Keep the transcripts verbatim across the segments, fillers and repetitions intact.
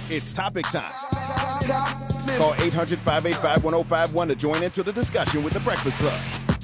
It's topic time. Call eight hundred, five eight five, one oh five one to join into the discussion with The Breakfast Club.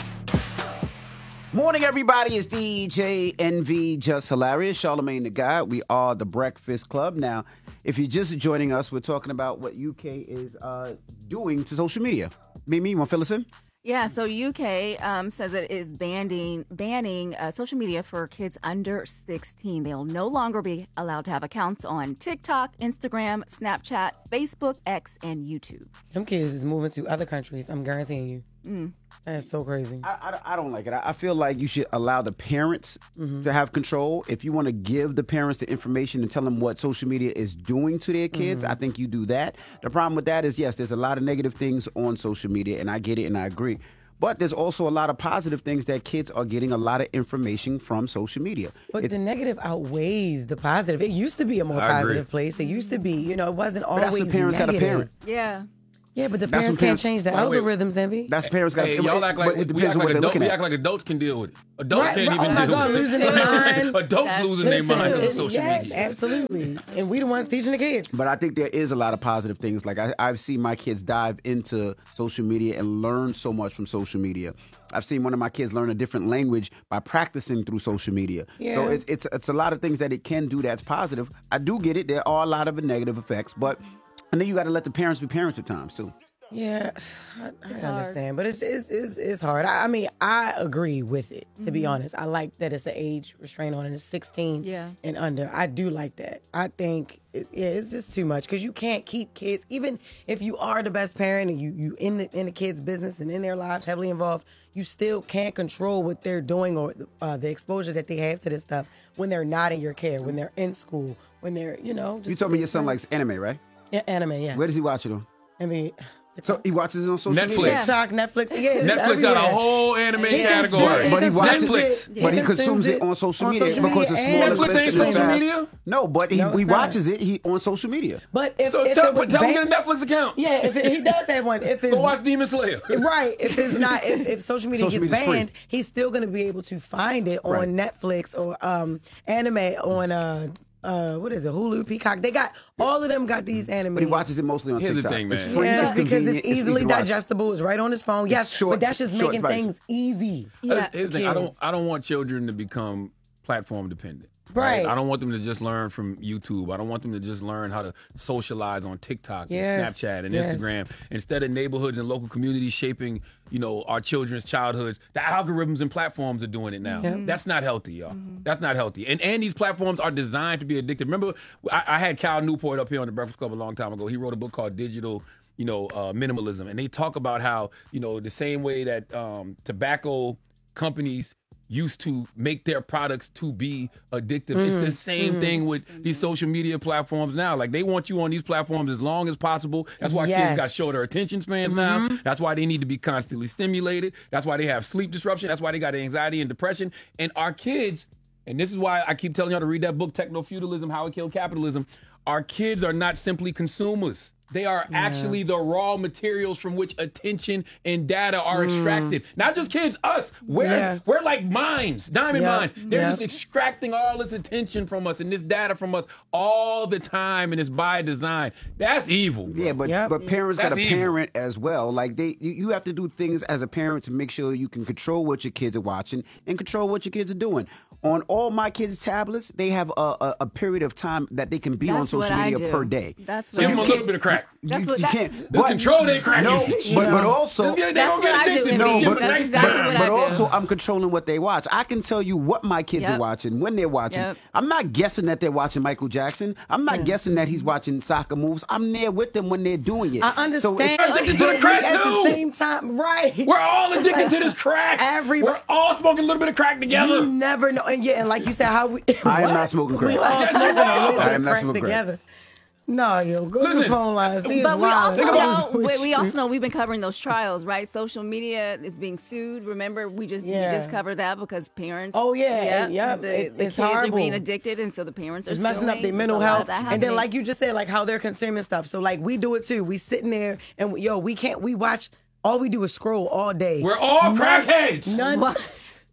Morning, everybody. It's D J N V, Just Hilarious, Charlamagne the God. We are The Breakfast Club. Now, if you're just joining us, we're talking about what U K is uh, doing to social media. Mimi, you want to fill us in? Yeah, so U K um, says it is banning banning uh, social media for kids under sixteen. They'll no longer be allowed to have accounts on TikTok, Instagram, Snapchat, Facebook, X, and YouTube. Them kids is moving to other countries, I'm guaranteeing you. Mm. That's so crazy. I, I, I don't like it. I, I feel like you should allow the parents mm-hmm. to have control. If you want to give the parents the information and tell them what social media is doing to their kids, mm-hmm. I think you do that. The problem with that is, yes, there's a lot of negative things on social media, and I get it and I agree. But there's also a lot of positive things that kids are getting a lot of information from social media. But it, the negative outweighs the positive. It used to be a more I positive agree. place. It used to be, you know, it wasn't but always that's when parents negative. got a parent. Yeah. Yeah, but the That's parents when can't parents- change the Wait, wait. algorithms, Envy. That's parents got. Hey, it, y'all act like it we depends act on like what they're adults. looking We at. act like adults can deal with it. Adults Right, can't right. even Oh my deal God, with losing it. their mind. Adults That's losing their Listen, mind because of it- social yes, media. absolutely. And we the ones teaching the kids. But I think there is a lot of positive things. Like I, I've seen my kids dive into social media and learn so much from social media. I've seen one of my kids learn a different language by practicing through social media. Yeah. So it, it's it's a lot of things that it can do that's positive. I do get it. There are a lot of negative effects, but and then you got to let the parents be parents at times too. Yeah, I, I It's understand, hard. but it's it's it's, it's hard. I, I mean, I agree with it. To Mm-hmm. be honest, I like that it's an age restraint on it. It's sixteen Yeah. and under. I do like that. I think it, yeah, it's just too much because you can't keep kids. Even if you are the best parent and you you in the in the kids' business and in their lives heavily involved, you still can't control what they're doing or uh, the exposure that they have to this stuff when they're not in your care, when they're in school, when they're you know. Just You told me your son likes anime, right? yeah, anime. Yeah, Where does he watch it on? I mean. So he watches it on social Netflix. media. TikTok, Netflix, yeah, it's Netflix everywhere. got a whole anime He category. consumes- But he watches Netflix. it, but he consumes it on social media because it's and- small. Netflix ain't social media? No, but he, No, it's he not. watches it he on social media. But if, So if tell, it was but tell him to ban- get a Netflix account. yeah, if it, he does have one, if it's Go watch Demon Slayer. right, if it's not, if, if social media Social gets media's free. banned, he's still going to be able to find it on Right. Netflix or um anime on uh uh what is it Hulu, Peacock. They got all of them got these anime. But he watches it mostly on Here's the TikTok. thing, It's man. free, Yeah, it's because convenient, it's easily easy to watch. digestible. It's right on his phone. Yes, short- but that's just short making version. things easy. Yeah. Here's the thing, I don't Kids. I don't want children to become platform dependent. Right. I don't want them to just learn from YouTube. I don't want them to just learn how to socialize on TikTok Yes, and Snapchat and yes. Instagram. Instead of neighborhoods and local communities shaping, you know, our children's childhoods, the algorithms and platforms are doing it now. That's not healthy, y'all. That's not healthy. And and these platforms are designed to be addictive. Remember, I, I had Cal Newport up here on the Breakfast Club a long time ago. He wrote a book called Digital, you know, uh, Minimalism, and they talk about how, you know, the same way that um, tobacco companies used to make their products to be addictive. Mm-hmm. It's the same thing with these social media platforms now. Like, they want you on these platforms as long as possible. That's why Yes. kids got shorter attention spans now. That's why they need to be constantly stimulated. That's why they have sleep disruption. That's why they got anxiety and depression. And our kids, and this is why I keep telling y'all to read that book, Techno-Feudalism, How It Killed Capitalism. Our kids are not simply consumers. They are actually the raw materials from which attention and data are extracted. Not just kids, us. We're, Yeah. we're like mines, diamond Yep. mines. They're Yep. just extracting all this attention from us and this data from us all the time, and it's by design. That's evil. Bro. Yeah, but Yep. but parents got to That's evil. parent as well. Like they, you, you have to do things as a parent to make sure you can control what your kids are watching and control what your kids are doing. On all my kids' tablets, they have a, a, a period of time that they can be on That's what social I media do. per day. That's Give what them I a do. little bit of crack. That's you, what you that- can't. They'll control their crack No, usage. but, but also. They That's don't what get I do, addicted Envy. to No, it. but, That's Nice exactly time. what I but do. also I'm controlling what they watch. I can tell you what my kids Yep. are watching, when they're watching. Yep. I'm not guessing that they're watching Michael Jackson. I'm not guessing that he's watching soccer moves. I'm there with them when they're doing it. I understand. So it's, Addicted to the crack, at too. the same time, right? We're all addicted to this crack. Every- We're all smoking a little bit of crack together. You never know, and yeah, and like you said, how we. I am What? not smoking crack. We all Yes, you smoking a are. little I bit am of not crack smoking crack. together. No, yo, go to the Listen, phone lines. See, But it's we wild. also about know we, we also know we've been covering those trials, right? Social media is being sued. Remember, we just Yeah. we just covered that because parents. Oh, yeah, yep, The, it- the it's kids horrible. are being addicted, and so the parents are It's messing up suing. their mental There's a lot health, of that and then happening. like you just said, like how they're consuming stuff. So like we do it too. We sitting there and we, yo, we can't. We watch. All we do is scroll all day. We're all None- crackheads. None. What?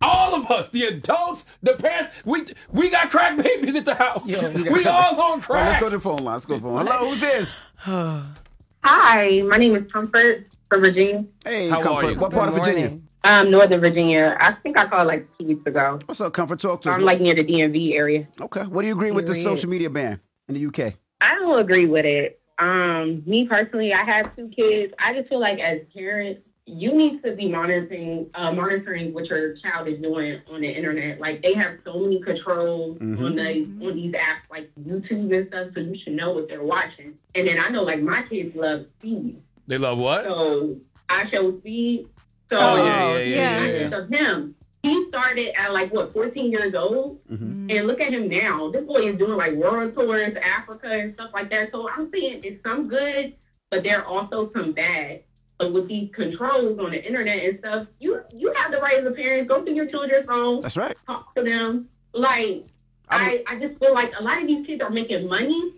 All of us, the adults, the parents, we we got crack babies at the house. Yo, we, we all on All right, crack. let's go to the phone line. Let's go to the phone. Hello, who's this? Hi, my name is Comfort from Virginia. Hey, How Comfort. are you? What part of Good Virginia? morning. Um, Northern Virginia. I think I called like two weeks ago. What's up, Comfort? Talk to So us. I'm like near the D M V area. Okay. What do you agree with the Period. social media ban in the U K? I don't agree with it. Um, me personally, I have two kids. I just feel like as parents, you need to be monitoring uh, monitoring what your child is doing on the internet. Like they have so many controls Mhm. on the on these apps like YouTube and stuff, so you should know what they're watching. And then I know like my kids love speed, They love what? so I show speed. So Oh, yeah, yeah, yeah, yeah, yeah. So him, he started at like what fourteen years old. Mm-hmm. And look at him now. This boy is doing like world tours, Africa and stuff like that. So I'm saying it's some good, but there are also some bad. But with these controls on the internet and stuff, you you have the right as a parent, go through your children's phone, That's right. talk to them. Like, I'm- I, I just feel like a lot of these kids are making money.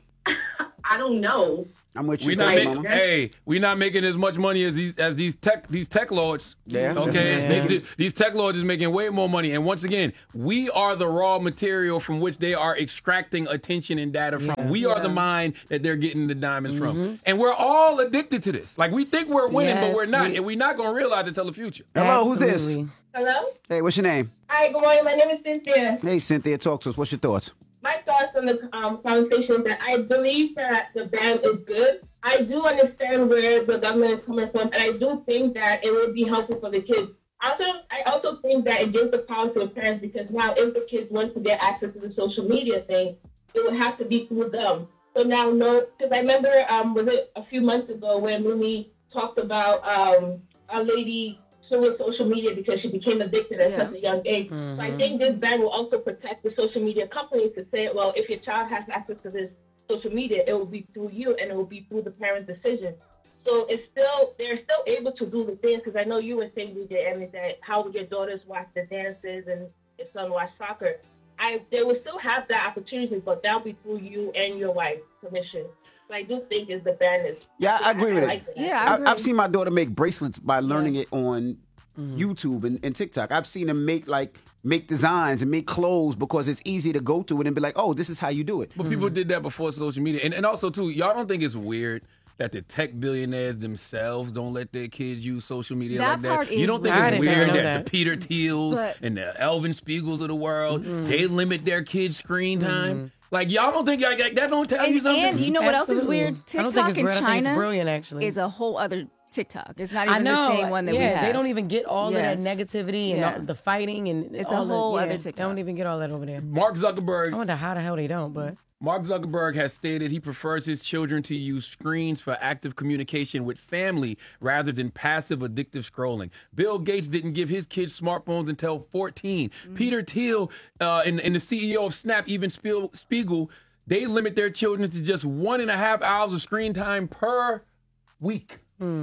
I don't know. I'm with you. We not Like, making, Mama. hey, we not making as much money as these as these tech these tech lords. Yeah, that's Okay, right. They- these tech lords is making way more money. And once again, we are the raw material from which they are extracting attention and data from. We are the mine that they're getting the diamonds from, and we're all addicted to this. Like we think we're winning, but Yes, we're not, we- and we're not gonna realize it till the future. Hello, who's this? Absolutely. Hello? Hey, what's your name? Hi, good morning. My name is Cynthia. Hey, Cynthia, talk to us. What's your thoughts? My thoughts on the um, conversation is that I believe that the ban is good. I do understand where the government is coming from, and I do think that it would be helpful for the kids. Also, I also think that it gives the power to the parents because now if the kids want to get access to the social media thing, it would have to be through them. So now, no, because I remember, um, was it a few months ago when Mumi talked about um, a lady suing social media because she became addicted at Yeah. such a young age. So I think this ban will also protect the social media companies to say, well, if your child has access to this social media, it will be through you and it will be through the parent's decision. So it's still, they're still able to do the things, because I know you were saying, D J Emmy, that how would your daughters watch the dances and your son watch soccer. I They will still have that opportunity, but that'll be through you and your wife's permission. So I do think is the ban is. Yeah, I agree with it. like that. Yeah, I agree. I, I've seen my daughter make bracelets by learning it on YouTube and, and TikTok. I've seen them make like make designs and make clothes because it's easy to go to it and be like, oh, this is how you do it. But people did that before social media. And, and also, too, y'all don't think it's weird that the tech billionaires themselves don't let their kids use social media That like that? part You is don't think weird. it's I didn't weird know that, that. the Peter Thiels But- and the Elvin Spiegels of the world, they limit their kids' screen time? Like, y'all don't think y'all, that don't tell you And, something? and you know what else is Absolutely. weird? I don't TikTok think it's in weird. I think it's China brilliant, actually. is a whole other TikTok. It's not I even know. the same one that yeah, we have. they don't even get all Yes. of that negativity and Yeah. all the fighting and It's a all the- whole yeah, other They TikTok. don't even get all that over there. Mark I Zuckerberg wonder how the hell they don't, but Mark Zuckerberg has stated he prefers his children to use screens for active communication with family rather than passive addictive scrolling. Bill Gates didn't give his kids smartphones until fourteen. Peter Thiel uh, and, and the C E O of Snap, even Spiel, Spiegel, they limit their children to just one and a half hours of screen time per week.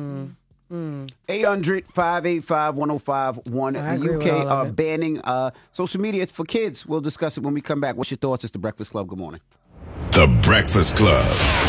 eight hundred, five eight five, one oh five one. I The agree U with K all of are it. banning uh, social media for kids. We'll discuss it when we come back. What's your thoughts? It's The Breakfast Club. Good morning. The Breakfast Club.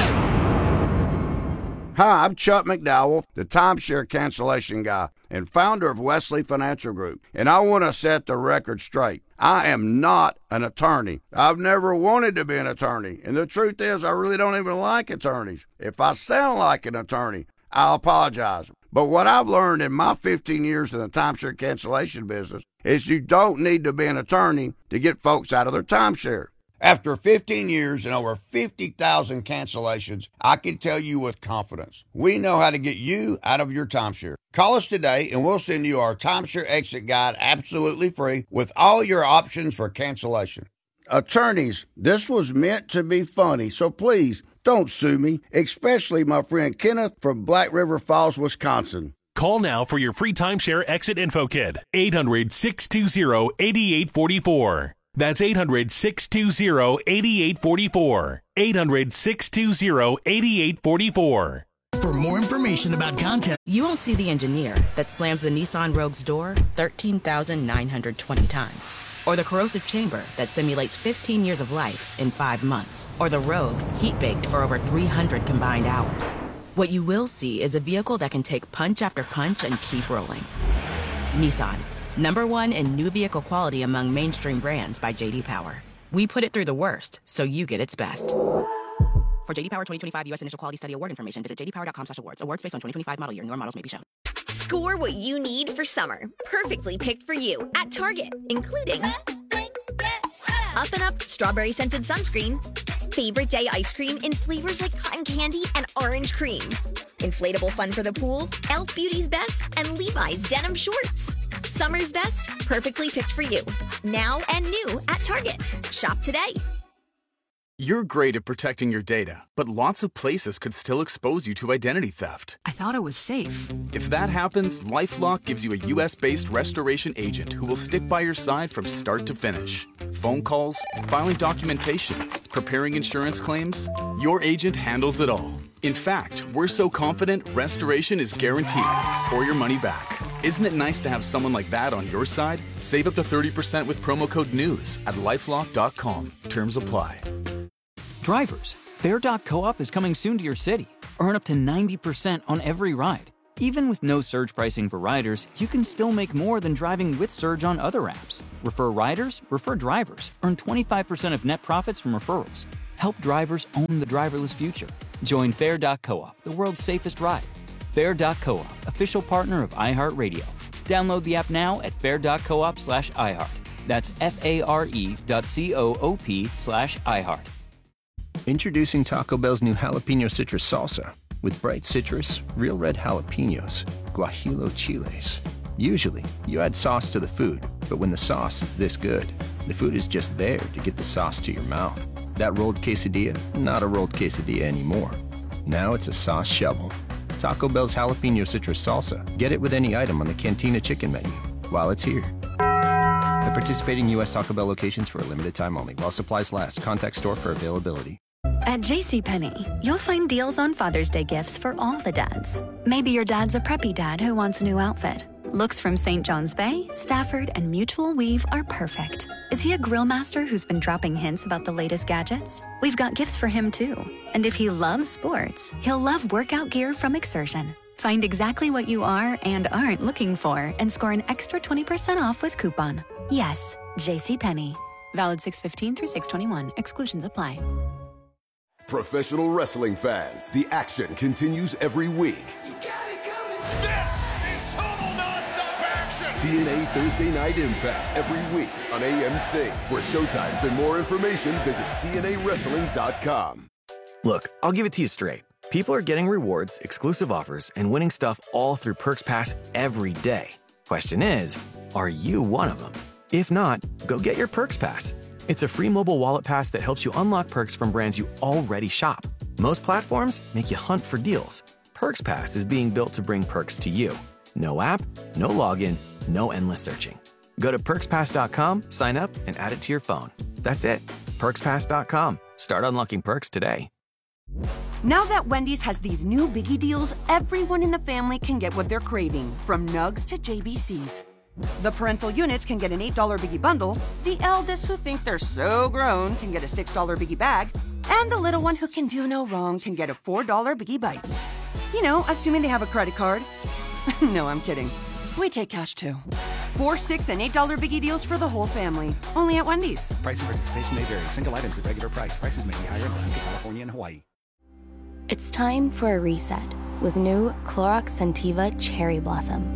Hi, I'm Chuck McDowell, the timeshare cancellation guy and founder of Wesley Financial Group, and I want to set the record straight. I am not an attorney. I've never wanted to be an attorney, and the truth is I really don't even like attorneys. If I sound like an attorney, I'll apologize. But what I've learned in my fifteen years in the timeshare cancellation business is you don't need to be an attorney to get folks out of their timeshare. After fifteen years and over fifty thousand cancellations, I can tell you with confidence, we know how to get you out of your timeshare. Call us today and we'll send you our timeshare exit guide absolutely free with all your options for cancellation. Attorneys, this was meant to be funny, so please don't sue me, especially my friend Kenneth from Black River Falls, Wisconsin. Call now for your free timeshare exit info kit. eight hundred, six two zero, eight eight four four. That's eight hundred, six two zero, eight eight four four. eight hundred, six two zero, eight eight four four. For more information about content, You won't see the engineer that slams the Nissan Rogue's door thirteen thousand nine hundred twenty times. Or the corrosive chamber that simulates fifteen years of life in five months. Or the Rogue heat-baked for over three hundred combined hours. What you will see is a vehicle that can take punch after punch and keep rolling. Nissan, Number one in new vehicle quality among mainstream brands by J D Power. We put it through the worst, so you get its best. For J D Power twenty twenty-five U S Initial Quality Study Award information, visit j d power dot com slash awards. Awards based on twenty twenty-five model year. Newer models may be shown. Score what you need for summer. Perfectly picked for you at Target, including Up and Up Strawberry Scented Sunscreen, Favorite Day Ice Cream in flavors like cotton candy and orange cream, Inflatable Fun for the Pool, e l f Beauty's Best, and Levi's Denim Shorts. Summer's best, perfectly picked for you. Now and new at Target. Shop today. You're great at protecting your data, but lots of places could still expose you to identity theft. I thought it was safe. If that happens, LifeLock gives you a U S-based restoration agent who will stick by your side from start to finish. Phone calls, filing documentation, preparing insurance claims, your agent handles it all. In fact, we're so confident restoration is guaranteed or your money back. Isn't it nice to have someone like that on your side? Save up to thirty percent with promo code NEWS at lifelock dot com. Terms apply. Drivers, Fair dot coop is coming soon to your city. Earn up to ninety percent on every ride. Even with no surge pricing for riders, you can still make more than driving with Surge on other apps. Refer riders, refer drivers. Earn twenty-five percent of net profits from referrals. Help drivers own the driverless future. Join Fair dot coop, the world's safest ride. Fair dot coop, official partner of iHeartRadio. Download the app now at fair dot coop slash iHeart. That's F-A-R-E dot C-O-O-P slash iHeart. Introducing Taco Bell's new jalapeno citrus salsa. With bright citrus, real red jalapenos, guajillo chiles. Usually, you add sauce to the food, but when the sauce is this good, the food is just there to get the sauce to your mouth. That rolled quesadilla, not a rolled quesadilla anymore. Now it's a sauce shovel. Taco Bell's jalapeno citrus salsa. Get it with any item on the Cantina chicken menu while it's here. At participating U S Taco Bell locations for a limited time only. While supplies last, contact store for availability. At JCPenney, you'll find deals on Father's Day gifts for all the dads. Maybe your dad's a preppy dad who wants a new outfit. Looks from Saint John's Bay, Stafford, and Mutual Weave are perfect. Is he a grill master who's been dropping hints about the latest gadgets? We've got gifts for him too. And if he loves sports, he'll love workout gear from Exertion. Find exactly what you are and aren't looking for and score an extra twenty percent off with coupon. Yes, JCPenney. Valid six fifteen through six twenty-one. Exclusions apply. Professional wrestling fans, the action continues every week. This is total nonstop action! T N A Thursday Night Impact every week on A M C. For showtimes and more information, visit T N A wrestling dot com. Look, I'll give it to you straight. People are getting rewards, exclusive offers, and winning stuff all through Perks Pass every day. Question is, are you one of them? If not, go get your Perks Pass. It's a free mobile wallet pass that helps you unlock perks from brands you already shop. Most platforms make you hunt for deals. Perks Pass is being built to bring perks to you. No app, no login, no endless searching. Go to perks pass dot com, sign up, and add it to your phone. That's it. perks pass dot com. Start unlocking perks today. Now that Wendy's has these new biggie deals, everyone in the family can get what they're craving, from nugs to J B Cs. The parental units can get an eight dollar biggie bundle, the eldest who think they're so grown can get a six dollar biggie bag, and the little one who can do no wrong can get a four dollar biggie bites. You know, assuming they have a credit card. No, I'm kidding. We take cash too. Four, six, and eight dollar biggie deals for the whole family. Only at Wendy's. Price and participation may vary. Single items at regular price. Prices may be higher in Alaska, California, and Hawaii. It's time for a reset with new Clorox Scentiva Cherry Blossom.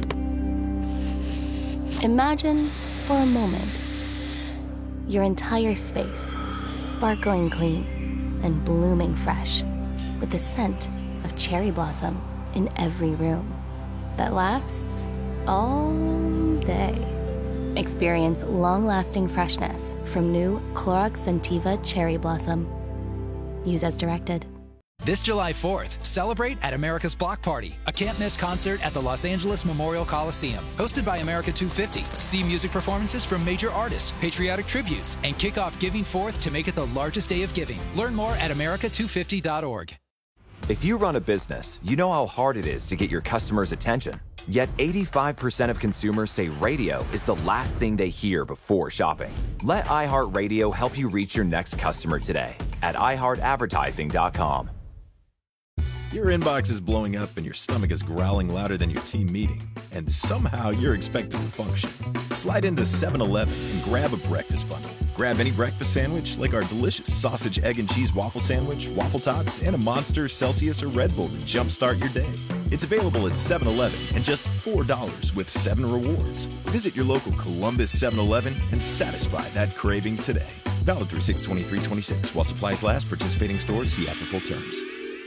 Imagine, for a moment, your entire space sparkling clean and blooming fresh with the scent of cherry blossom in every room that lasts all day. Experience long-lasting freshness from new Clorox Scentiva Cherry Blossom. Use as directed. This July fourth, celebrate at America's Block Party, a can't-miss concert at the Los Angeles Memorial Coliseum. Hosted by America two fifty. See music performances from major artists, patriotic tributes, and kick off Giving Forth to make it the largest day of giving. Learn more at america two fifty dot org. If you run a business, you know how hard it is to get your customers' attention. Yet eighty-five percent of consumers say radio is the last thing they hear before shopping. Let iHeartRadio help you reach your next customer today at i heart advertising dot com. Your inbox is blowing up and your stomach is growling louder than your team meeting, and somehow you're expected to function. Slide into seven eleven and grab a breakfast bundle. Grab any breakfast sandwich like our delicious sausage, egg, and cheese waffle sandwich, waffle tots, and a Monster, Celsius, or Red Bull to jumpstart your day. It's available at seven eleven and just four dollars with seven rewards. Visit your local Columbus seven eleven and satisfy that craving today. Valid through six twenty-three twenty-six. While supplies last, participating stores see app for full terms.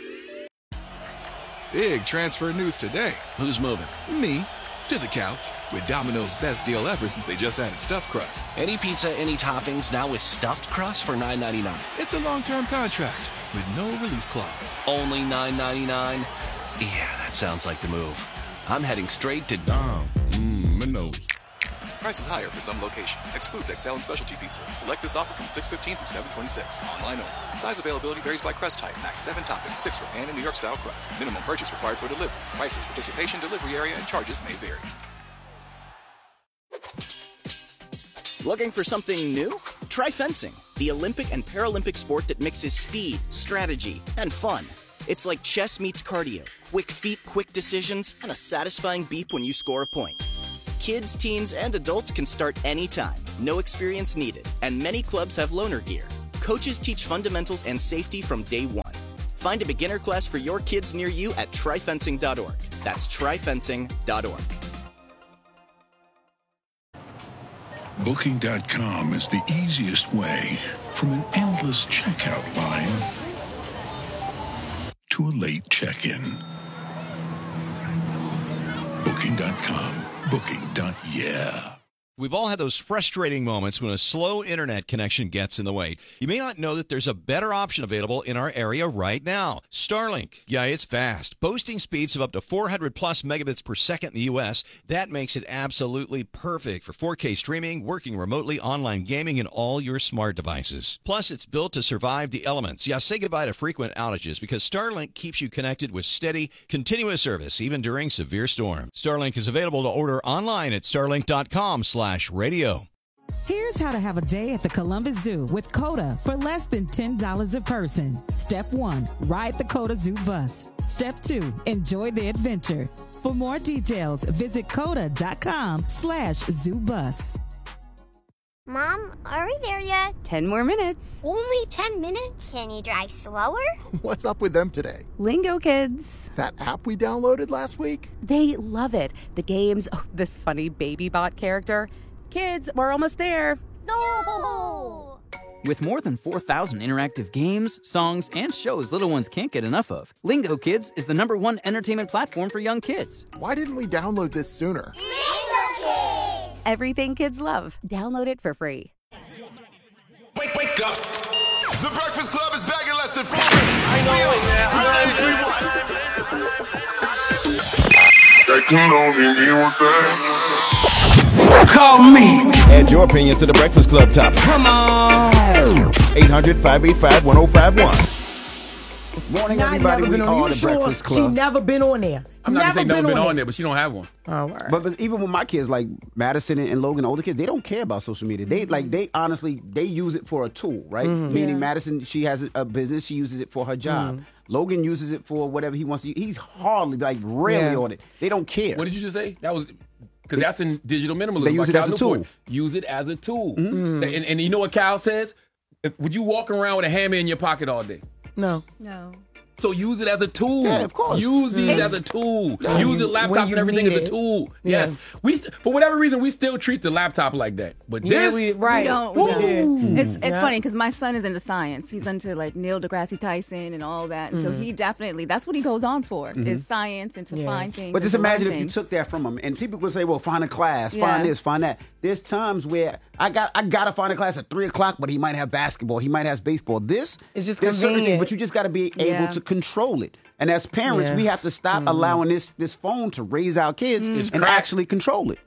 Big transfer news today. Who's moving? Me. To the couch. With Domino's best deal ever since they just added stuffed crust. Any pizza, any toppings, now with stuffed crust for nine ninety-nine. It's a long-term contract with no release clause. Only nine ninety-nine? Yeah, that sounds like the move. I'm heading straight to Dom. Mmm, Minos. Prices higher for some locations. Excludes X L and specialty pizzas. Select this offer from six fifteen through seven twenty-six. Online only. Size availability varies by crust type. Max seven toppings, six for pan and New York style crust. Minimum purchase required for delivery. Prices, participation, delivery area, and charges may vary. Looking for something new? Try fencing, the Olympic and Paralympic sport that mixes speed, strategy, and fun. It's like chess meets cardio. Quick feet, quick decisions, and a satisfying beep when you score a point. Kids, teens, and adults can start anytime. No experience needed. And many clubs have loaner gear. Coaches teach fundamentals and safety from day one. Find a beginner class for your kids near you at try fencing dot org. That's try fencing dot org. Booking dot com is the easiest way from an endless checkout line to a late check-in. Booking dot com. Booking. Yeah. We've all had those frustrating moments when a slow internet connection gets in the way. You may not know that there's a better option available in our area right now. Starlink. Yeah, it's fast. Boasting speeds of up to four hundred plus megabits per second in the U S. That makes it absolutely perfect for four K streaming, working remotely, online gaming, and all your smart devices. Plus, it's built to survive the elements. Yeah, say goodbye to frequent outages because Starlink keeps you connected with steady, continuous service, even during severe storms. Starlink is available to order online at starlink dot com slash radio. Here's how to have a day at the Columbus Zoo with CODA for less than ten dollars a person. Step one, ride the CODA Zoo bus. Step two, enjoy the adventure. For more details, visit coda dot com slash zoo bus. Mom, are we there yet? Ten more minutes. Only ten minutes? Can you drive slower? What's up with them today? Lingo Kids. That app we downloaded last week? They love it. The games, oh, this funny baby bot character. Kids, we're almost there. No! With more than four thousand interactive games, songs, and shows little ones can't get enough of, Lingo Kids is the number one entertainment platform for young kids. Why didn't we download this sooner? Lingo Kids! Everything kids love. Download it for free. Wake, wake up! The Breakfast Club is back in less than four minutes. I know it, man. They can't only deal with that. Call me. Add your opinion to the Breakfast Club topic. Come on. eight hundred, five eight five, one oh five one. Morning, Not everybody. never We been on. are You the sure Breakfast she Club. never been on there? I'm not never gonna say never been on there. there, but she don't have one. Oh, all right. But, but even with my kids, like Madison and, and Logan, older kids, they don't care about social media. They like they honestly they use it for a tool, right? Mhm. Meaning Yeah. Madison, she has a, a business, she uses it for her job. Mhm. Logan uses it for whatever he wants to. He's hardly like rarely Yeah. on it. They don't care. What did you just say? That was because that's in digital minimalism. They use by it as Cal a tool. Newport. Use it as a tool. Mm-hmm. And, and you know what Cal says? If- Would you walk around with a hammer in your pocket all day? No. No. So use it as a tool. Yeah, of course. Use these Mm. as a tool. Yeah. Use You- the when laptop you and everything as need a it. tool. Yeah. Yes. We st- for whatever reason we still treat the laptop like that. But Yeah, this we- right. We don't. Woo. We don't. Yeah. It's it's Yeah. funny because my son is into science. He's into like Neil deGrasse Tyson and all that, and so Mhm. he definitely that's what he goes on for Mhm. is science and to Yeah. find things. But and just to learn imagine if you things. took that from them, and people would say, "Well, find a class, Yeah. find this, find that." There's times where I got I gotta find a class at three o'clock, but he might have basketball, he might have baseball. This It's just there's certain things, convenient. but you just got to be able Yeah. to control it. And as parents, Yeah. we have to stop Mhm. allowing this this phone to raise our kids It's and crack. actually control it.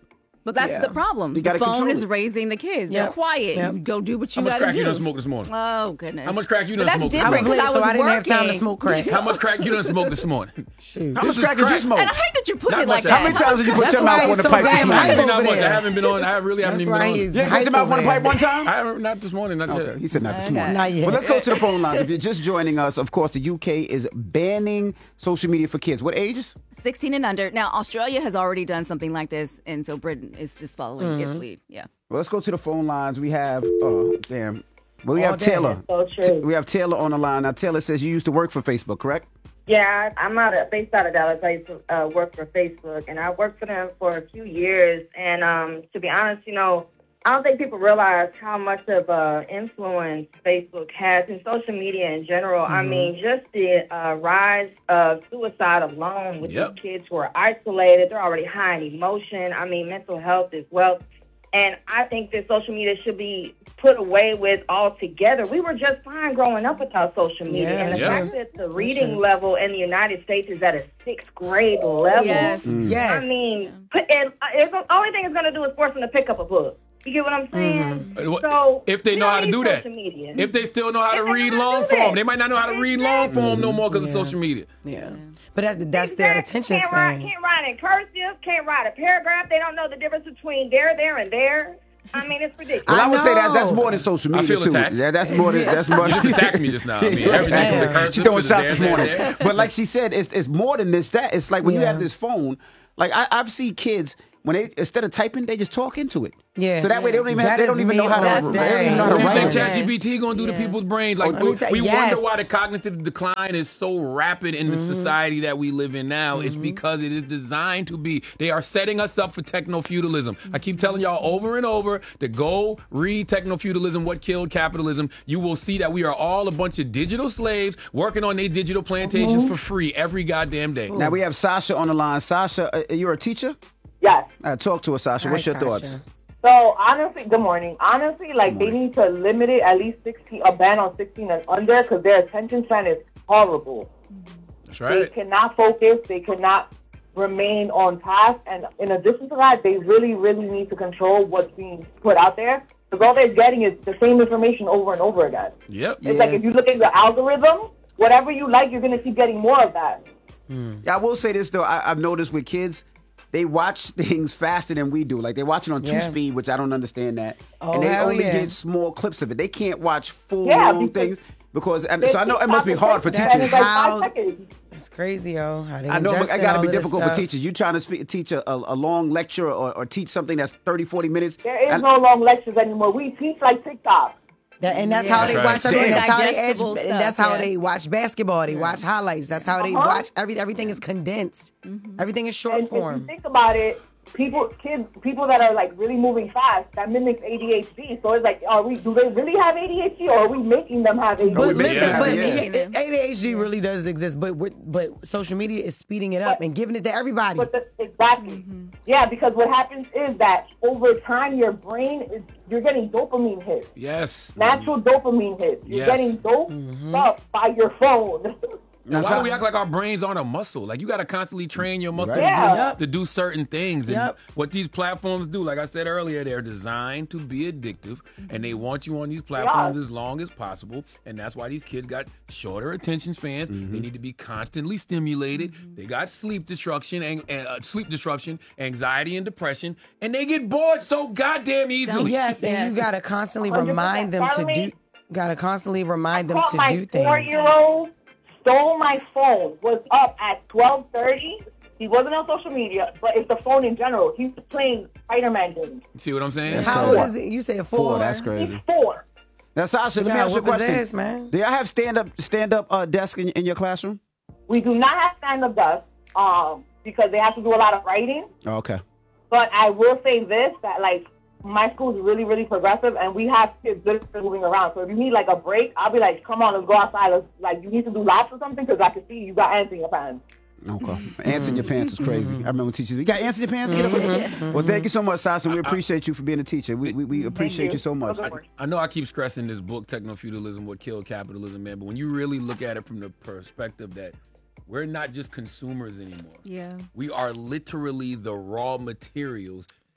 But that's Yeah. the problem. You The gotta phone control is it. raising the kids. Yep. They're quiet. Yep. You go do what How you much got to crack do. you done smoked this morning? Oh, goodness. How much crack you But done that's smoked this different morning? because I was So I didn't have working. time to smoke crack. How much crack you done smoked this morning? Shoot. How much This is crack did you smoke? And I hate that you put Not it like much. that. How many times did you put That's your why mouth on he's the so pipe this damn morning? hype Maybe not over much. I there. haven't been on. I really haven't That's even why been on. he's You ain't put hype your mouth over on the there. pipe one time? I haven't, not this morning. Not Okay, yet. he said not this Okay. morning. Not yet. Well, let's go to the phone lines. If you're just joining us, of course, the U K is banning social media for kids. What ages? sixteen and under. Now, Australia has already done something like this, and so Britain is just following Mm-hmm. its lead. Yeah. Well, let's go to the phone lines. We have, oh, damn. Well, we All have day. Taylor. So true. We have Taylor on the line. Now, Taylor says you used to work for Facebook, correct? Yeah, I- I'm out of, based out of Dallas. I used to uh, work for Facebook, and I worked for them for a few years. And um, to be honest, you know, I don't think people realize how much of uh, influence Facebook has in social media in general. I mean, just the uh, rise of suicide alone with Yep. these kids who are isolated. They're already high in emotion. I mean, mental health is wealth. And I think that social media should be put away with altogether. We were just fine growing up without social media. Yeah, and the that's fact true. that the reading level in the United States is at a sixth grade level. Yes. Mm. Yes. I mean, put, and uh, it's, the only thing it's going to do is force them to pick up a book. You get what I'm saying? Uh, what- So if they we know don't how to need do that, social media. if they still know how to If they read know how to long do form, that. they might not know how to read long form no more because of Yeah. social media. Yeah. But that's, that's their Exactly. attention can't write, span. can't write in cursive, can't write a paragraph. They don't know the difference between there, there, and there. I mean, it's ridiculous. Well, I, I would say that that's know. more than social I media feel too. attacked. Yeah, that's more than that's more. You just attacked me just now. I mean, everything from the Damn. cursive She throwing to the shots there, this there, morning. there. But like she said, it's it's more than this. That it's like when you Yeah. have this phone. Like I, I've seen kids when they instead of typing, they just talk into it. Yeah. So that way they don't even That have, they is don't even me know how to. all They day. don't even know how to What do you write. think Right. ChatGPT gonna do to Yeah. people's brains? Like Oh, we, let me we tell- yes. wonder why the cognitive decline is so rapid in the society that we live in now. It's because it is designed to be. They are setting us up for techno feudalism. I keep telling y'all over and over to go read Techno Feudalism: What Killed Capitalism. You will see that we are all a bunch of digital slaves working on their digital plantations for free every goddamn day. Now we have Sasha on the line. Sasha, uh, you're a teacher. Yes. Uh, talk to us, Sasha. What's Hi, your Sasha. thoughts? So honestly, good morning. Honestly, like they need to limit it at least sixteen, a ban on sixteen and under, because their attention span is horrible. That's They right. cannot focus. They cannot remain on task. And in addition to that, they really, really need to control what's being put out there, because all they're getting is the same information over and over again. Yep. It's like if you look at the algorithm, whatever you like, you're going to keep getting more of that. Yeah, I will say this though. I, I've noticed with kids, they watch things faster than we do. Like they watch it on two Yeah. speed, which I don't understand that, Oh, and they hell only yeah. get small clips of it. They can't watch full Yeah, long because things because. And, so I know it must be hard for And teachers. it's like How- five seconds. It's crazy, yo. How they I know, but ingesting it got to all be of this difficult for stuff. teachers. You trying to speak, teach a, a, a long lecture or, or teach something that's thirty, forty minutes. There is And- no long lectures anymore. We teach like TikTok. That, and that's Yeah. how they That's watch right. everything. That's how they edge, Digestible and that's stuff, how yeah. they watch basketball. They watch highlights. That's how they Uh-huh. watch every everything is condensed. Everything is short And if you form. think about it, people, kids, people that are like really moving fast, that mimics A D H D. So it's like, are we? Do they really have A D H D, or are we making them have A D H D? But we listen, yeah, but yeah. it- A D H D really does exist. But we're- but social media is speeding it up and giving it to everybody. But the, exactly, yeah. Because what happens is that over time, your brain is you're getting dopamine hits, Yes. natural dopamine hits. You're Yes. getting doped up by your phone. Now, That's why do how- we act like our brains aren't a muscle? Like you got to constantly train your muscle Right. to, Yeah. do, to do certain things. And Yep. what these platforms do, like I said earlier, they're designed to be addictive, and they want you on these platforms Yeah. as long as possible. And that's why these kids got shorter attention spans. Mm-hmm. They need to be constantly stimulated. They got sleep disruption and, and uh, sleep disruption, anxiety and depression, and they get bored so goddamn easily. Yes, and Yes. you gotta constantly one hundred percent. remind them to Charlamagne, do. Gotta constantly remind them caught to my do things. four-year-old stole my phone. Was up at twelve thirty. He wasn't on social media, but it's the phone in general. He was playing Spider-Man games. See what I'm saying? That's How crazy. old is it? You said four. Four. That's He's crazy. four. Now, Sasha, let me Yeah, ask you a whoop his question. ass, man. Do y'all have stand up stand up uh, desk in, in your classroom? We do not have stand-up desk um, because they have to do a lot of writing. Oh, okay. But I will say this, that, like, my school is really, really progressive, and we have kids literally moving around. So if you need, like, a break, I'll be like, come on, let's go outside. Let's, like, you need to do laps or something because I can see you got ants in your pants. Okay. Ants in your pants is crazy. I remember teachers. You got ants in your pants? Get up. Well, thank you so much, Sasha. We appreciate you for being a teacher. We we, we appreciate you. you. so much. Have a good one. I know I keep stressing this book, Techno Feudalism: What Killed Capitalism, man, but when you really look at it from the perspective that we're not just consumers anymore. Yeah. We are literally the raw materials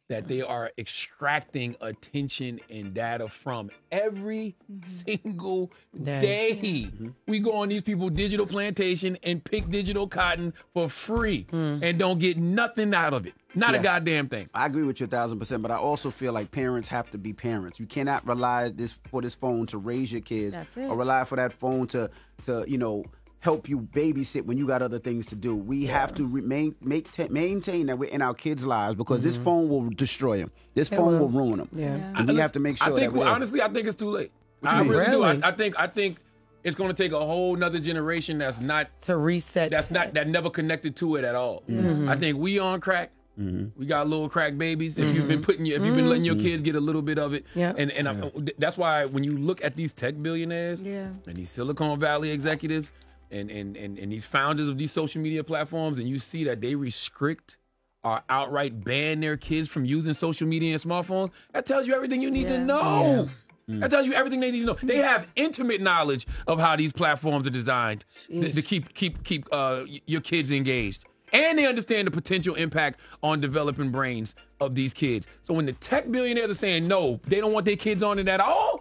that they are extracting attention and data from every single day. Mm-hmm. We go on these people's digital plantation and pick digital cotton for free and don't get nothing out of it. Not Yes. a goddamn thing. I agree with you a thousand percent, but I also feel like parents have to be parents. You cannot rely this for this phone to raise your kids, That's it. or rely for that phone to to you know help you babysit when you got other things to do. We have to remain make ta- maintain that we're in our kids' lives because this phone will destroy them. This It phone will. will ruin them. Yeah. And we have to make sure I think, that we're honestly, I think it's too late. What you I mean? really, Really? do. I, I think I think it's going to take a whole nother generation that's not to reset. That's not that never connected to it at all. Mhm. I think we on crack. Mm-hmm. We got little crack babies. If you've been putting your, if you've been letting your Mm-hmm. kids get a little bit of it, Yeah. and and I'm, that's why when you look at these tech billionaires Yeah. and these Silicon Valley executives and, and and and these founders of these social media platforms, and you see that they restrict or outright ban their kids from using social media and smartphones, that tells you everything you need to Yeah. know. Mm. That tells you everything they need to know. They have intimate knowledge of how these platforms are designed to, to keep keep keep uh, y- your kids engaged. And they understand the potential impact on developing brains of these kids. So when the tech billionaires are saying no, they don't want their kids on it at all.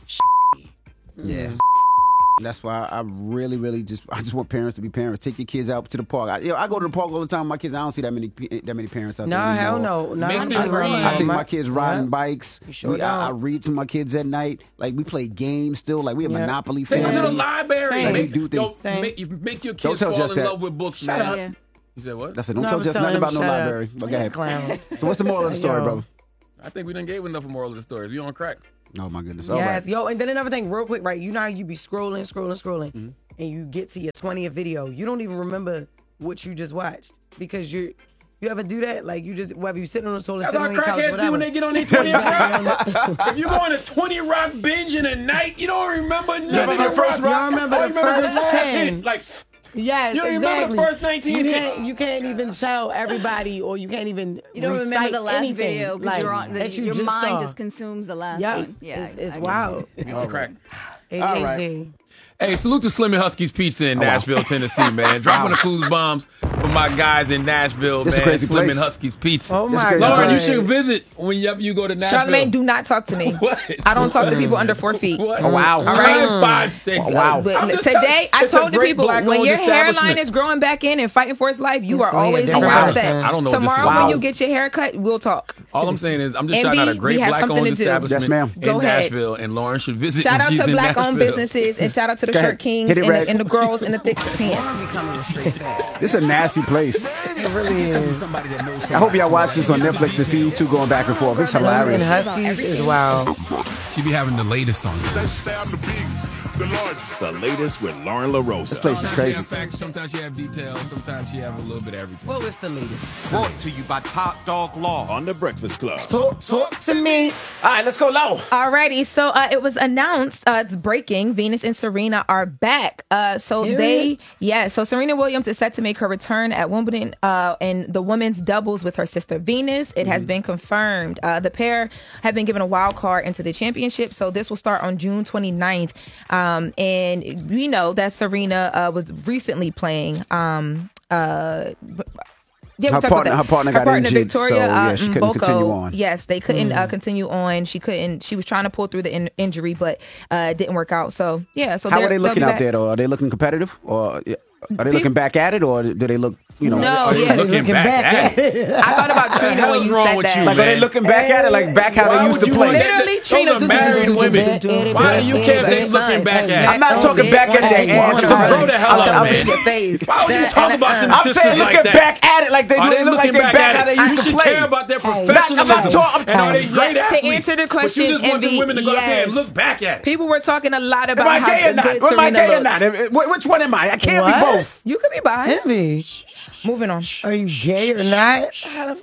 Yeah. That's why I really, really just I just want parents to be parents. Take your kids out to the park. I, you know, I go to the park all the time with my kids. I don't see that many pe- that many parents out No, there. hell anymore. no. Not Make on them the read. road. I take My- my kids riding Yeah. bikes. You sure We- I, I don't. read to my kids at night. Like we play games still. Like we have Yeah. Monopoly Take them family. to the library. Like, they Make, do things. don't, make, you make your Don't kids tell fall just in that. love with books, Shut man. up. Yeah. You said what? That's it. Don't No, I tell was just telling nothing him, about no shut up. library. But go ahead. Clown. So what's the moral of the story, Yo. brother? I think we done gave enough of moral of the story. You on crack. Oh my goodness. All Yes, right. yo, and then another thing, real quick, right? You know how you be scrolling, scrolling, scrolling, Mm-hmm. and you get to your twentieth video. You don't even remember what you just watched because you're. You ever do that? Like you just whether you sitting on the toilet, That's sitting how on your couch, crackheads do whatever. when they get on their twentieth rock. If you go on a twenty rock binge in a night, you don't remember nothing. remember the first rock. rock? Y'all remember All the you remember first the last ten. hit. Like, Yes, you don't exactly. remember the first nineteen You hits. can't, you can't even tell everybody, or you can't even. You don't remember recite the last anything, video because like, you're on. The, that you your just mind saw. just consumes the last Yeah, one. Yeah, it's, it's I- I wild. You on crack. A D H D. All right. Hey, salute to Slim and Husky's Pizza in Oh, wow. Nashville, Tennessee, man. Dropping the clues bombs for my guys in Nashville, This is a man. crazy Slim place. and Husky's Pizza. Oh This is my crazy god, Lauren, you place. should visit when you, you go to Nashville. Charlamagne, do not talk to me. What? I don't talk to people under four feet. What? Oh, wow. All right. Nine, five, six. Wow. But I'm just today, telling you, I it's a told the great people when black-owned your hairline establishment. is growing back in and fighting for its life, you It's are gonna be a always different upset. person. I don't know what this Tomorrow, is. when Wow. you get your hair cut, we'll talk. All I'm saying is I'm just Envy, shouting out a great we have something black-owned to do. establishment Yes, ma'am. in Go ahead. Nashville, and Lauren should visit. Shout when out she's to in black-owned Nashville. businesses and shout out to the Go ahead. shirt kings Hit it, and the, Red. and the girls in the thick pants. Becoming a straight fact. This is a nasty place. It really is. I hope y'all watch this on Netflix to see these two going back and forth. It's And hilarious. Huskies is wild. She be having the latest on this. Let's say I'm the biggest, the largest. The latest with Lauren LaRosa. This place is Sometimes she crazy. have facts, sometimes she have details, sometimes she have a little bit of everything. What was the latest? Brought to you by Top Dog Law on The Breakfast Club. Talk, talk to me. All right, let's go low. Alrighty, so uh, it was announced, uh, it's breaking, Venus and Serena are back. Uh, so Period. they, yeah, so Serena Williams is set to make her return at Wimbledon uh, in the women's doubles with her sister Venus. It has been confirmed. Uh, the pair have been given a wild card into the championship, so this will start on June twenty-ninth. Um, and we know that Serena uh, was recently playing. Um, uh, Yeah, we Her talked about partner- that. her partner got injured, Victoria, so, yeah, uh, she couldn't Mboko, continue on. Yes, they couldn't Mm. uh, continue on. She couldn't. She was trying to pull through the in- injury, but uh, it didn't work out. So yeah. So How they're- are they they'll looking be out back. there, though? Are they looking competitive, or are they looking back at it, or do they look, you know? No, are they yeah, looking, looking back, back at it? I thought about Trina when you said that. Like, are they looking back at it, like back how they used to play? Literally, Trina. Those are married women. Why are you can't they looking back at it? I'm not talking back at their answer. Grow the hell up, man. Your face. Why would you talk about them I'm sisters saying like looking that? back at it, like they Are look, they look like looking they back back at how they it? used You to should play. care about their Not- I'm professionalism. not talking- And are they great Yeah, to athletes? answer the But question, you just want the Envy, women to go out there and yes. look back at it. People were talking a lot Am about I how gay or not? good Am I Serena gay or looks. not? Wh- Which one am I? I can't What? be both. You could be bi. Envy. Moving on. Are you gay or not?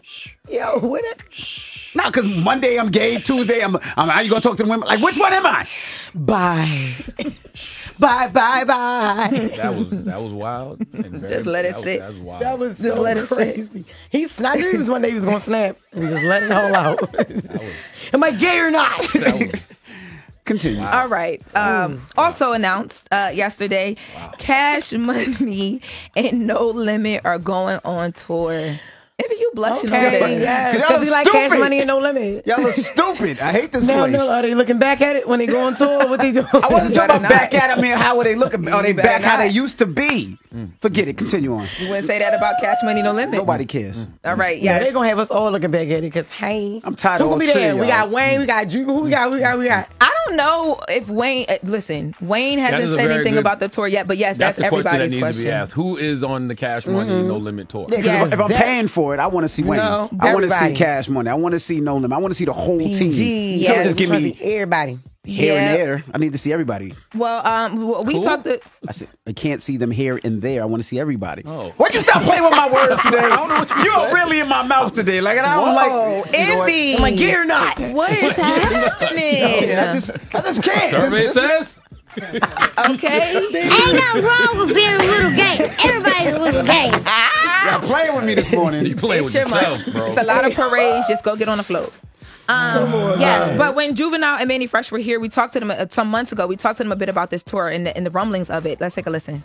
Yo, what? A- No, because Monday I'm gay, Tuesday I'm, I'm. How you gonna talk to the women? Like, which one am I? Bye. Bye, bye, bye. That was that was wild. and very- Just let it that was- sit. That was wild. That was Just so let it sit. crazy. He, I knew he was one day he was going to snap and just let it all out. Am I gay or not? Continue. All right. Um, also announced uh, yesterday, Cash Money and No Limit are going on tour. Maybe you blushing Okay, over there. yes. Y'all Because we like stupid. Cash Money and No Limit. Y'all are stupid. I hate this Now, place. no, are they looking back at it when they go on tour? What they doing? I wasn't You talking about better back not. at it. I mean, how are they looking? Are they You better back how not. they used to be? Forget it. Continue on. You wouldn't say that about Cash Money No Limit. Nobody cares. All right, Yeah, yes. they're gonna have us all looking back at it because hey, I'm tired who of all gonna be there? three, We y'all. got Wayne, we got Drew, who we got, we got, we got. I don't know if Wayne. Uh, listen, Wayne That hasn't is a said very anything good- about the tour yet. But yes, That's, that's, the question that everybody's needs question. to be asked. Who is on the Cash Money Mm-hmm. No Limit tour? Yeah, 'cause Yes, if, if I'm that's- paying for it, I want to see Wayne. No, I want to see everybody. Cash Money. I want to see No Limit. I want to see the whole P team. G, You yes. can't just give me everybody. here Yeah. and there. I need to see everybody. Well, um, w- we Cool. talked. To, I said I can't see them here and there. I want to see everybody. Oh. Why'd you stop playing with my words today? I don't know what you You're said. really in my mouth today. Like, and I don't Whoa, like you know what? envy. I'm like, gear not. What is happening? I just, I just can't. Survey This- this- says. Okay. Ain't nothing wrong with being a little gay. Everybody's a little gay. Y'all playing with me this morning. You playing It's with your yourself, month. bro. It's a lot of parades. Just go get on the float. Um, yes, but when Juvenile and Manny Fresh were here, we talked to them uh, some months ago. We talked to them a bit about this tour and the, and the rumblings of it. Let's take a listen.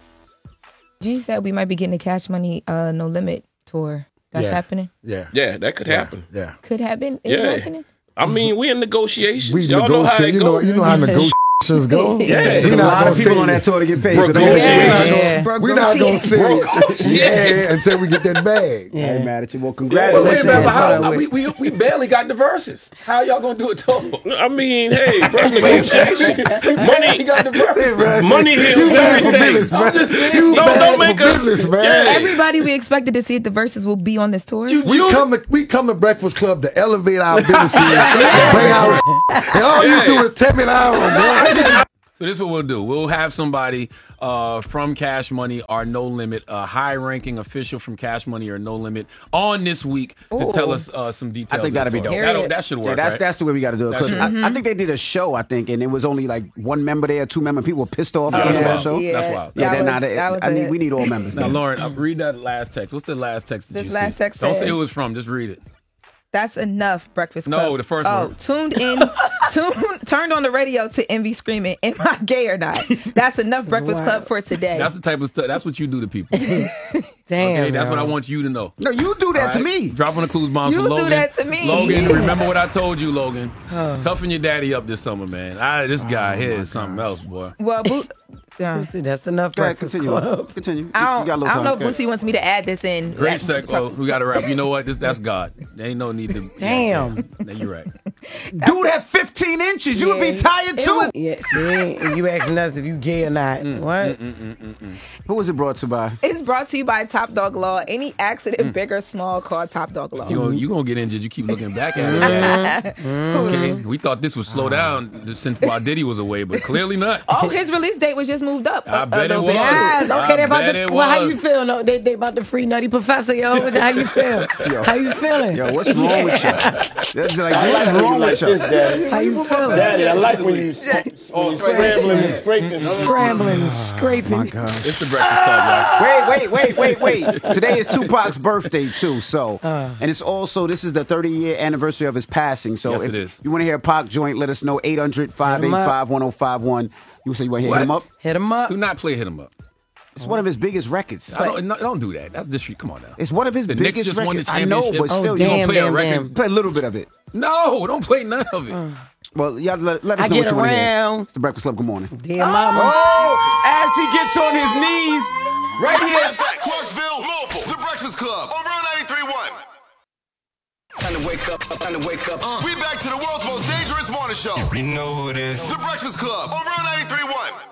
G said we might be getting a Cash Money uh, No Limit tour. That's Yeah. happening. Yeah. Yeah, that could Yeah. happen. Yeah. Could happen. Is it Yeah. happening? I mean, we in negotiations. We Y'all know how negotiate. it You go. know, you know how negotiations go. Yeah. We There's a not lot gonna of people say on it. that tour to get paid. So don't Negotiations. Yeah. We're not gonna say it. Yeah, until we get that bag. I ain't mad at you. Well, Wait, congratulations. remember how, we, we, we barely got the verses. How y'all gonna do it total? I mean, hey, bro, negotiation. Money, You got the verses. money You heals bad for everything. business, man. just saying. You No, bad don't for make us- business, man. Yeah. Everybody we expected to see at the Verses will be on this tour. You- We come to we come to Breakfast Club to elevate our businesses, bring our and all Yeah. you do is tell me now, bro. So this is what we'll do. We'll have somebody uh, from Cash Money or No Limit, a high-ranking official from Cash Money or No Limit, on this week to Ooh. tell us uh, some details. I think that'd be of the dope. tour. That'll- That should work. Yeah, that's right? that's the way we got to do it. That's Because true. I, I think they did a show, I think, and it was only like one member there, two member. People were pissed off Oh, after yeah. that show. Yeah. That's wild. Yeah, That they're was- not. that was I mean, it. we need all members. Now, there. Lauren, uh, read that last text. What's the last text? That This you last see? text Don't say says- who it's from. Just read it. That's enough, Breakfast No, Club. the first oh, one. tuned in, tuned, turned on the radio to Envy screaming, "Am I gay or not?" That's enough, Breakfast wild. Club for today. That's the type of stuff. That's what you do to people. Damn, Okay, that's what I yo. want you to know. No, you do that All to right? me. Drop on the clues bomb You for do Logan. that to me. Logan, Yeah. remember what I told you, Logan. Toughen your daddy up this summer, man. I, this guy here is something else, boy. well, Boo- yeah. Boosie, that's enough. Go ahead, Breakfast continue. Club. Continue. You- I you don't, got a little I don't know if time. Go ahead. Boosie wants me to add this in. Great That- sec. Oh, we got to wrap. You know what? This that's God. There ain't no need to. Damn. Yeah, yeah. You're right. Dude had fifteen inches. You would be tired It too. was- yeah, see, and you asking us if you gay or not. Mm, What? Who was it brought to by? It's brought to you by Top Dog Law. Any accident, big or small, call Top Dog Law. You gonna, you gonna get injured. You keep looking back at it. Man. Okay. We thought this would slow down since Bob Diddy was away, but clearly not. Oh, his release date was just moved up. I a, a bet it little bit, was. too. Yes, okay, I they about bet the, it well, how was. you feel? No, they, they about the free nutty professor, yo. How you feel? Yo. How you feeling? Yo, what's wrong with you? That's like, what's wrong with you? How you feeling? Daddy, I like when you oh, scrambling and scraping. Scrambling, scraping. Oh my God. It's the Breakfast Club, y'all. Wait, wait, wait, wait, wait. Today is Tupac's birthday too, so and it's also this is the thirty year anniversary of his passing. So Yes, if it is. you want to hear a Pac joint, let us know eight hundred, five eight five, one oh five one. You say you want to hear What? him up? Hit him up. Do not play Hit 'Em Up. It's one of his biggest records. I don't, no, don't do that. That's disrespect. Come on now. It's one of his The Knicks biggest just won the records. I know, championship. but still, Oh, you You gonna damn, play a damn, record? damn. play a little bit of it. No, don't play none of it. Well, y'all let, let us I know get what you want to hear. around. It's the Breakfast Club. Good morning. Damn, mama. Oh, as he gets on his knees, right here. Fact, Clarksville, Louisville, The Breakfast Club on Real ninety-three point one. Time to wake up, time to wake up. Uh. We back to the world's most dangerous morning show. You know who it is. The Breakfast Club on Real ninety-three point one.